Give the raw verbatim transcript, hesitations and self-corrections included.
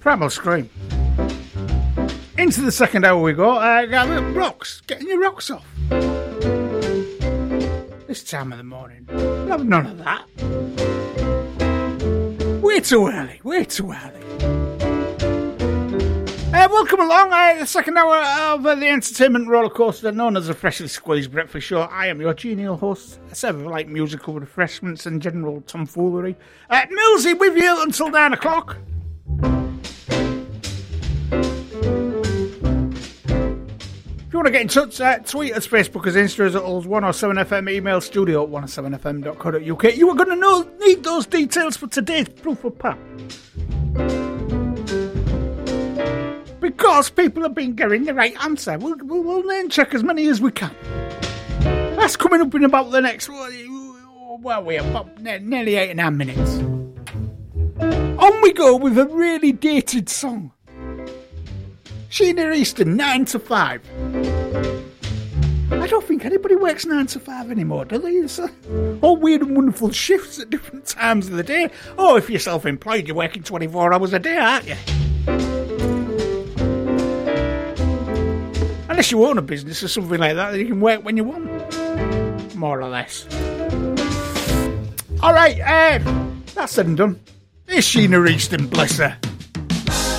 Primal Scream. Into the second hour we go. Uh, rocks. Getting your rocks off. This time of the morning. We'll have none of that. Way too early. Way too early. Uh, welcome along. Uh, the second hour of uh, the entertainment roller coaster known as the Freshly Squeezed Breakfast Show. I am your genial host. I serve like musical refreshments and general tomfoolery. Uh, Millsy with you until nine o'clock. If you want to get in touch, uh, tweet us, Facebook us, Insta us at Ulls one oh seven F M, email studio at one oh seven f m dot co dot u k. You are going to know, need those details for today's Proof of Pap. Because people have been getting the right answer. We'll, we'll, we'll name check as many as we can. That's coming up in about the next, well, we're about nearly eight and a half minutes. On we go with a really dated song. Sheena Easton, nine to five. I don't think anybody works nine to five anymore, do they? It's uh, all weird and wonderful shifts at different times of the day. Oh, if you're self-employed, you're working twenty-four hours a day, aren't you? Unless you own a business or something like that, you can work when you want. More or less. Alright, uh, that's said and done. Here's Sheena Easton, bless her.